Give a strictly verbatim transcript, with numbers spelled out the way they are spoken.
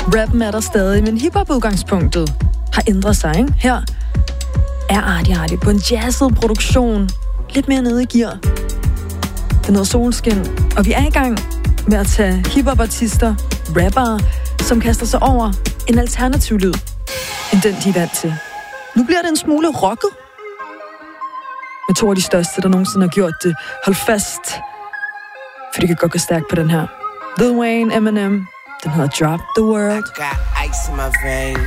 Rappen er der stadig, men hiphop-udgangspunktet har ændret sig, ikke? Her er Artie Artie på en jazzet produktion, lidt mere nede i gear. Den hedder Solskin, og vi er i gang med at tage hiphop-artister, rappere, som kaster sig over en alternativ lyd, end den de er vant til. Nu bliver det en smule rocket, med to af de største, der nogensinde har gjort det. Hold fast, for det kan godt gå stærkt på den her. Lil Wayne, Eminem, den hedder Drop the World. I got ice in my veins.